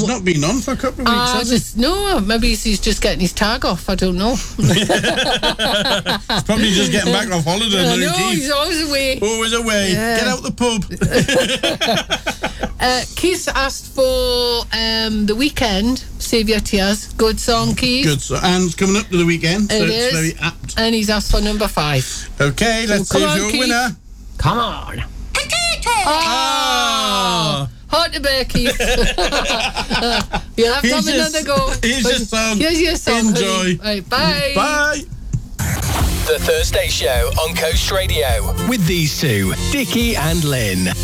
He's not been on for a couple of weeks, has he? No, maybe he's just getting his tag off. I don't know. He's probably just getting back off holiday. I know, he's always away. Always away. Yeah. Get out the pub. Keith asked for The Weekend, Save Your Tears. Good song, Keith. Good song. And coming up to the weekend, so it's very apt. And he's asked for number 5. Okay, let's see if you're a winner. Come on. Oh! Hard to bear, Keith. You'll have to have another go. Here's your song. Here's your song. Enjoy. Right, bye. Bye. The Thursday Show on Coast Radio with these two, Dickie and Lynn.